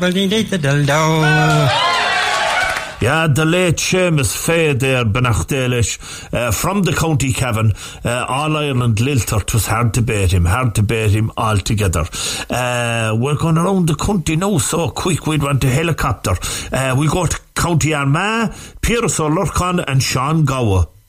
Yeah, the late Seamus Fay there, Benachdelish, from the County Cavan, All Ireland Lilter. It was hard to beat him altogether. We're going around the country now so quick, we'd want a helicopter. We'll go to County Armagh, Pierce O'Lurchan and Sean Gower.